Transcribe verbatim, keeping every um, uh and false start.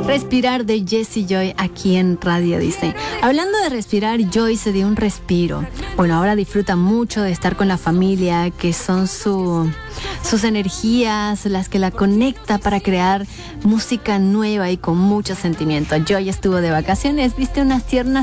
Respirar de Jessie Joy aquí en Radio Disney. Hablando de respirar, Joy se dio un respiro. Bueno, ahora disfruta mucho de estar con la familia, que son su, sus energías, las que la conecta para crear música nueva y con mucho sentimiento. Joy estuvo de vacaciones, viste unas tiernas